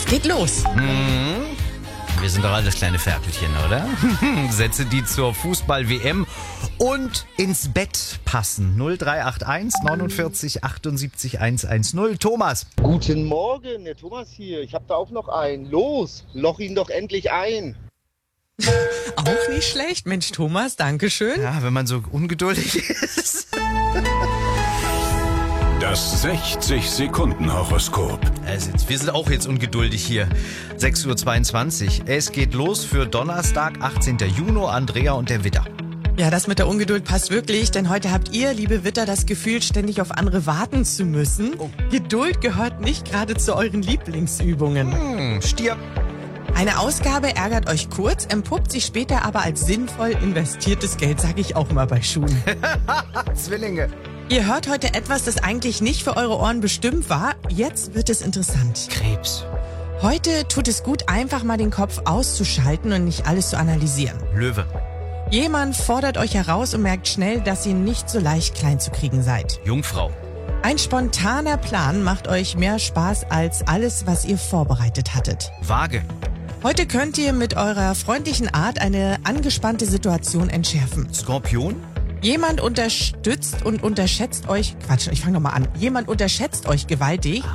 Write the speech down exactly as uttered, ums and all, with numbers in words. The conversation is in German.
geht los. Mhm. Wir sind doch alles kleine Ferkelchen, oder? Sätze, die zur Fußball-W M und ins Bett passen. null drei acht eins neunundvierzig achtundsiebzig hundertzehn. Thomas. Guten Morgen, der Thomas hier. Ich habe da auch noch einen. Los, loch ihn doch endlich ein. Auch nicht schlecht. Mensch, Thomas, danke schön. Ja, wenn man so ungeduldig ist. Das sechzig-Sekunden-Horoskop. Also jetzt, wir sind auch jetzt ungeduldig hier. sechs Uhr zweiundzwanzig. Es geht los für Donnerstag, achtzehnten Juni. Andrea und der Widder. Ja, das mit der Ungeduld passt wirklich, denn heute habt ihr, liebe Widder, das Gefühl, ständig auf andere warten zu müssen. Oh. Geduld gehört nicht gerade zu euren Lieblingsübungen. Hm, Stier. Eine Ausgabe ärgert euch kurz, entpuppt sich später aber als sinnvoll investiertes Geld, sage ich auch mal bei Schuhen. Zwillinge. Ihr hört heute etwas, das eigentlich nicht für eure Ohren bestimmt war. Jetzt wird es interessant. Krebs. Heute tut es gut, einfach mal den Kopf auszuschalten und nicht alles zu analysieren. Löwe. Jemand fordert euch heraus und merkt schnell, dass ihr nicht so leicht klein zu kriegen seid. Jungfrau. Ein spontaner Plan macht euch mehr Spaß als alles, was ihr vorbereitet hattet. Waage. Heute könnt ihr mit eurer freundlichen Art eine angespannte Situation entschärfen. Skorpion. Jemand unterstützt und unterschätzt euch, Quatsch, ich fange nochmal an. Jemand unterschätzt euch gewaltig